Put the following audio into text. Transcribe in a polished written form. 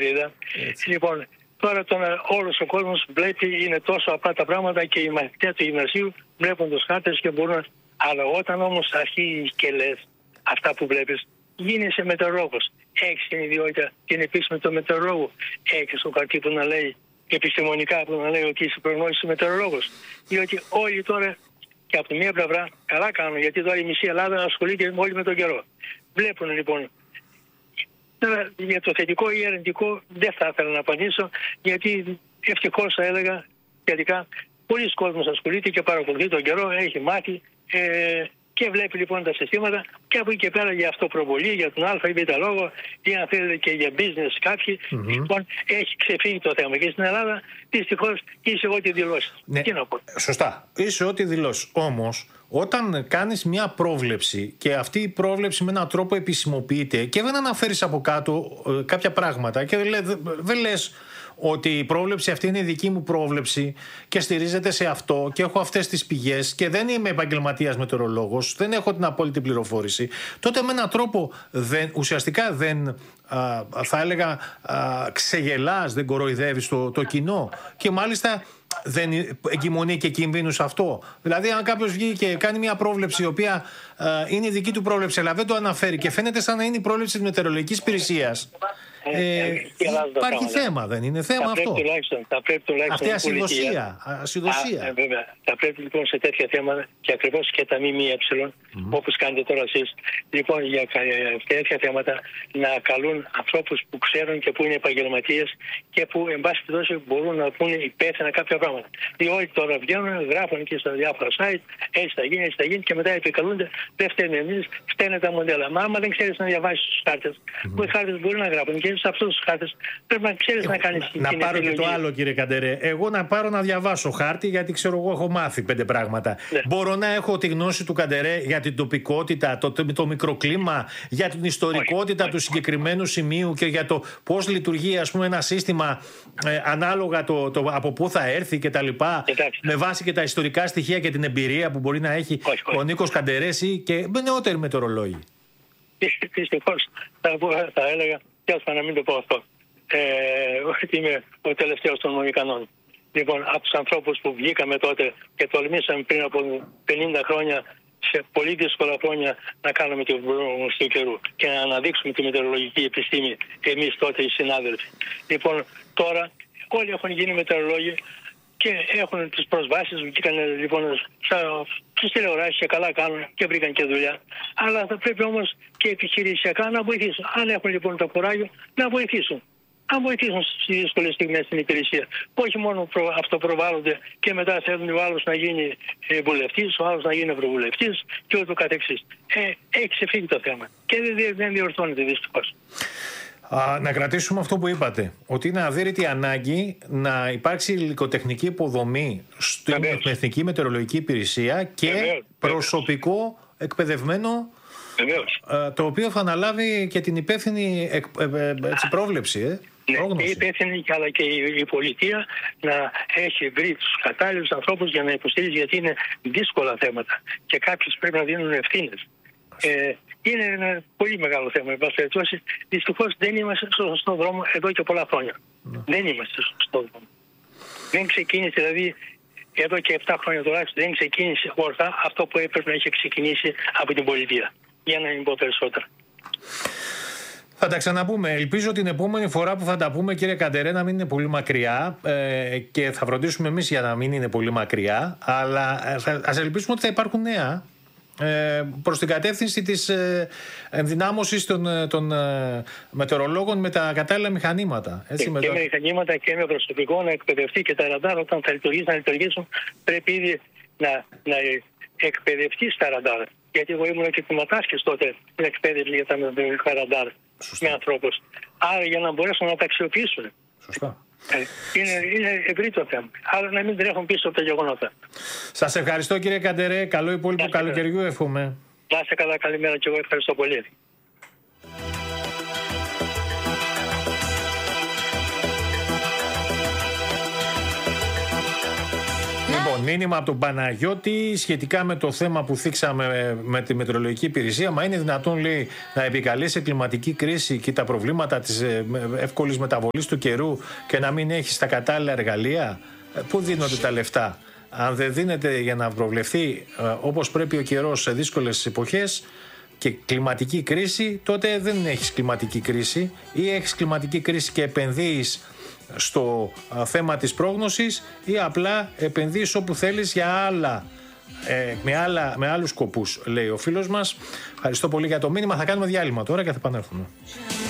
εφημερίδα. Λοιπόν, τώρα όλος ο κόσμος βλέπει, είναι τόσο απλά τα πράγματα και οι μαθητές του γυμνασίου βλέπουν τους χάρτες και μπορούν. Αλλά όταν όμως αρχίζεις και λες αυτά που βλέπεις, γίνεσαι μετεωρολόγος. Έχεις την ιδιότητα, την επίσημη του μετεωρολόγου. Έχεις το χαρτί που να λέει, επιστημονικά που να λέει ότι είσαι προγνώστης μετεωρολόγος. Διότι όλοι τώρα, και από τη μία πλευρά, καλά κάνουν, γιατί τώρα η μισή Ελλάδα ασχολείται όλοι με τον καιρό. Βλέπουν λοιπόν. Τώρα για το θετικό ή αρνητικό δεν θα ήθελα να απαντήσω, γιατί ευτυχώς θα έλεγα τελικά πολλοί κόσμος ασχολείται και παρακολουθεί τον καιρό, έχει μάθει και βλέπει λοιπόν τα συστήματα και από εκεί και πέρα για αυτοπροβολή, για τον Α ή Β λόγο ή αν θέλετε και για business κάποιοι. Λοιπόν, έχει ξεφύγει το θέμα. Και στην Ελλάδα δυστυχώς είσαι ό,τι δηλώσεις. Ναι, τι να πω. Σωστά. Είσαι ό,τι δηλώσεις. Όμως, όταν κάνεις μια πρόβλεψη και αυτή η πρόβλεψη με έναν τρόπο επισημοποιείται και δεν αναφέρεις από κάτω κάποια πράγματα και δεν λες ότι η πρόβλεψη αυτή είναι η δική μου πρόβλεψη και στηρίζεται σε αυτό και έχω αυτές τις πηγές και δεν είμαι επαγγελματίας μετεωρολόγος, δεν έχω την απόλυτη πληροφόρηση, τότε με έναν τρόπο ουσιαστικά δεν θα έλεγα ξεγελάς, δεν κοροϊδεύεις το κοινό και μάλιστα δεν εγκυμονεί και κινδύνους αυτό. Δηλαδή αν κάποιος βγει και κάνει μια πρόβλεψη η οποία είναι η δική του πρόβλεψη αλλά δεν το αναφέρει και φαίνεται σαν να είναι η πρόβλεψη της μετεωρολογικής υπηρεσίας, υπάρχει θέμα, δεν είναι θέμα αυτό. Θα πρέπει τουλάχιστον αυτή ασυδοσία. Βέβαια. Θα πρέπει λοιπόν σε τέτοια θέματα και ακριβώς και τα ΜΜΕ, όπως κάνετε τώρα εσείς, λοιπόν για τέτοια θέματα να καλούν ανθρώπους που ξέρουν και που είναι επαγγελματίες και που εν πάση περιπτώσει μπορούν να πούνε υπεύθυνα κάποια πράγματα. Διότι τώρα βγαίνουν, γράφουν και στα διάφορα site, έτσι θα γίνει και μετά επικαλούνται, δεν φταίνε εμείς, φταίνε τα μοντέλα. Μα άμα δεν ξέρεις να διαβάσεις τους χάρτες, που οι χάρτες μπορούν να γράφουν και σε αυτούς τους χάρτες πρέπει να ξέρεις να κάνεις την Να πάρω επιλογή. και το άλλο, κύριε Καντερέ. Εγώ να πάρω να διαβάσω χάρτη γιατί ξέρω εγώ έχω μάθει 5 πράγματα. Ναι. Μπορώ να έχω τη γνώση του Καντερέ για την τοπικότητα, το μικροκλίμα, για την ιστορικότητα του συγκεκριμένου σημείου και για το πώς λειτουργεί ας πούμε ένα σύστημα ανάλογα από πού θα έρθει κτλ. Με βάση και τα ιστορικά στοιχεία και την εμπειρία που μπορεί να έχει ο Νίκος Καντερές και με νεότεροι μετεωρολόγοι. Δυστυχώς θα έλεγα, και να μην το πω αυτό, ότι είμαι ο τελευταίος των Μοϊκανών. Λοιπόν, από τους ανθρώπους που βγήκαμε τότε και τολμήσαμε πριν από 50 χρόνια, σε πολύ δύσκολα χρόνια, να κάνουμε την πρόγνωση του καιρού και να αναδείξουμε τη μετεωρολογική επιστήμη, εμείς τότε οι συνάδελφοι. Λοιπόν, τώρα όλοι έχουν γίνει μετεωρολόγοι και έχουν τις προσβάσεις, βγήκαν λοιπόν στις τηλεοράσεις και καλά κάνουν και βρήκαν και δουλειά. Αλλά θα πρέπει όμως και επιχειρησιακά να βοηθήσουν. Αν έχουν λοιπόν το κουράγιο, να βοηθήσουν. Να βοηθήσουν στις δύσκολες στιγμές στην υπηρεσία. Όχι μόνο αυτοπροβάλλονται και μετά θέλουν ο άλλος να γίνει βουλευτής, ο άλλος να γίνει ευρωβουλευτής και ούτω καθεξής. Έχει ξεφύγει το θέμα και δεν διορθώνεται δυστυχώς. Να κρατήσουμε αυτό που είπατε, ότι είναι αδύρυτη ανάγκη να υπάρξει υλικοτεχνική υποδομή στην Εθνική Μετεωρολογική Υπηρεσία και προσωπικό εκπαιδευμένο, το οποίο θα αναλάβει και την υπεύθυνη πρόβλεψη. Ναι, και υπεύθυνη αλλά και η πολιτεία να έχει βρει τους κατάλληλους ανθρώπους για να υποστηρίζει, γιατί είναι δύσκολα θέματα και κάποιοι πρέπει να δίνουν ευθύνες. Είναι ένα πολύ μεγάλο θέμα. Δυστυχώς δεν είμαστε στο σωστό δρόμο εδώ και πολλά χρόνια. Δεν είμαστε στο σωστό δρόμο. Δεν ξεκίνησε, δηλαδή εδώ και 7 χρόνια τουλάχιστον, δεν ξεκίνησε ορθά αυτό που έπρεπε να έχει ξεκινήσει από την πολιτεία. Για να μην πω περισσότερα. Θα τα ξαναπούμε. Ελπίζω την επόμενη φορά που θα τα πούμε, κύριε Καντερέ, να μην είναι πολύ μακριά και θα φροντίσουμε εμείς για να μην είναι πολύ μακριά. Αλλά ας ελπίσουμε ότι θα υπάρχουν νέα προς την κατεύθυνση της ενδυνάμωσης των μετεωρολόγων με τα κατάλληλα μηχανήματα. Έτσι, και με μηχανήματα και με προσωπικό να εκπαιδευτεί και τα ραντάρ όταν θα λειτουργήσουν πρέπει ήδη να εκπαιδευτεί στα ραντάρ. Γιατί εγώ ήμουν και κλιματάσκης τότε στην εκπαίδευση για τα ραντάρ με ανθρώπους. Άρα για να μπορέσουν να τα αξιοποιήσουν. Σωστά. Είναι ευρύ το θέμα. Άρα να μην τρέχουν πίσω από τα γεγονότα. Σας ευχαριστώ, κύριε Καντερέ. Καλό υπόλοιπο καλοκαιριού εύχομαι. Να είστε καλά, καλημέρα και εγώ ευχαριστώ πολύ. Λοιπόν, μήνυμα από τον Παναγιώτη σχετικά με το θέμα που θίξαμε με τη Μετεωρολογική Υπηρεσία. Μα είναι δυνατόν, λέει, να επικαλέσει κλιματική κρίση και τα προβλήματα της εύκολης μεταβολής του καιρού και να μην έχει τα κατάλληλα εργαλεία? Πού δίνονται τα λεφτά? Αν δεν δίνεται για να προβλεφθεί όπως πρέπει ο καιρός σε δύσκολες εποχές και κλιματική κρίση, τότε δεν έχεις κλιματική κρίση, ή έχεις κλιματική κρίση και επενδύεις στο θέμα της πρόγνωσης, ή απλά επενδύεις όπου θέλεις για με άλλους σκοπούς, λέει ο φίλος μας. Ευχαριστώ πολύ για το μήνυμα. Θα κάνουμε διάλειμμα τώρα και θα επανέλθουμε.